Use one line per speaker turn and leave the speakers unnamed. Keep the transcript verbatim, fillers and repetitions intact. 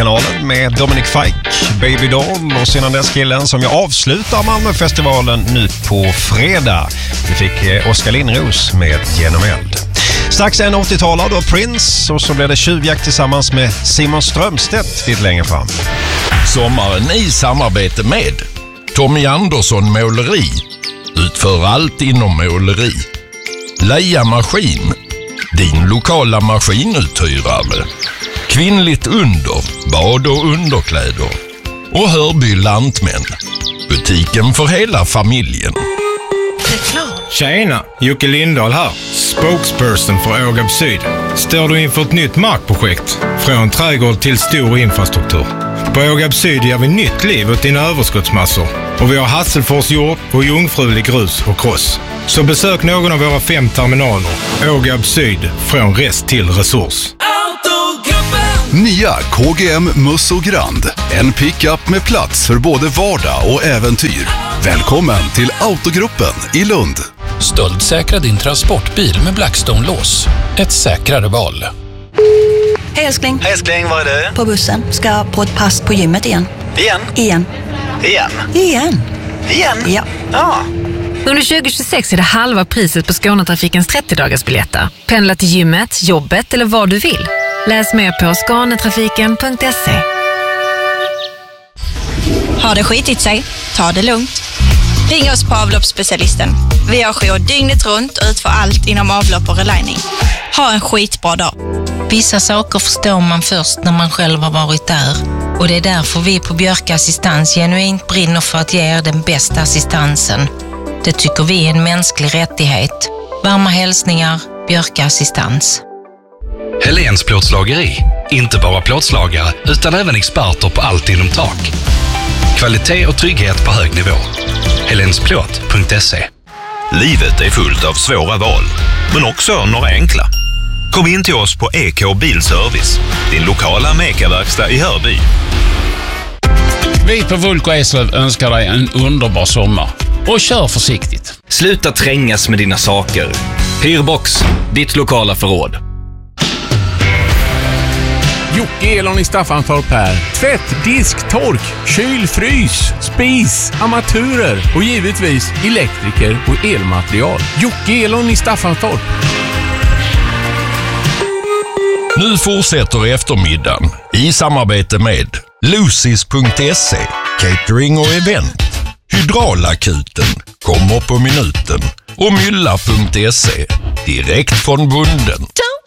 Melodikanalen med Dominic Fike, Baby Doll och sedan dess killen som jag avslutar Malmöfestivalen nu på fredag. Vi fick Oskar Lindros med Genom eld. Strax en åttiotalare då Prince och så blev det tjuvjakt tillsammans med Simon Strömstedt lite längre fram.
Sommaren i samarbete med Tommy Andersson Måleri. Utför allt inom måleri. Leia Maskin, din lokala maskinuthyrare. Kvinnligt under, bad och underkläder. Och Hörby Lantmän, butiken för hela familjen.
Tjena, Jocke Lindahl här, spokesperson för Ågab Syd. Står du inför ett nytt markprojekt? Från trädgård till stor infrastruktur. På Ågab Syd ger vi nytt liv åt dina överskottsmassor. Och vi har Hasselfors jord och jungfrulig grus och kross. Så besök någon av våra fem terminaler. Ågab Syd, från rest till resurs.
Nya K G M Musso Grand. En pickup med plats för både vardag och äventyr. Välkommen till Autogruppen i Lund.
Stöldsäkra din transportbil med Blackstone-lås. Ett säkrare val.
Hej älskling.
Hej älskling, var är du?
På bussen. Ska på ett pass på gymmet igen.
Igen?
Igen.
Igen?
Igen.
Igen?
Ja.
Ja.
Under tjugo tjugosex är det halva priset på Skånetrafikens trettio-dagarsbiljetter. Pendla till gymmet, jobbet eller vad du vill. Läs mer på skanetrafiken punkt se.
Har det skitit sig? Ta det lugnt. Ring oss på avloppsspecialisten. Vi har jour dygnet runt och utför allt inom avlopp och relining. Ha en skitbra dag.
Vissa saker förstår man först när man själv har varit där. Och det är därför vi på Björka Assistans genuint brinner för att ge er den bästa assistansen. Det tycker vi är en mänsklig rättighet. Varma hälsningar, Björka Assistans.
Helens plåtslageri. Inte bara plåtslagare utan även experter på allt inom tak. Kvalitet och trygghet på hög nivå. helensplåt punkt se.
Livet är fullt av svåra val, men också några enkla. Kom in till oss på E K Bilservice, din lokala Meka-verkstad i Hörby.
Vi på Vulko Eslöv önskar dig en underbar sommar. Och kör försiktigt.
Sluta trängas med dina saker. Hyrbox, ditt lokala förråd.
Jocke Elon i Staffanstorp här. Tvätt, disk, tork, kyl, frys, spis, armaturer och givetvis elektriker och elmaterial. Jocke Elon i Staffanstorp.
Nu fortsätter eftermiddagen i samarbete med Lucis punkt se, catering och event. Hydraulakuten kommer på minuten och Mylla punkt se, direkt från bunden.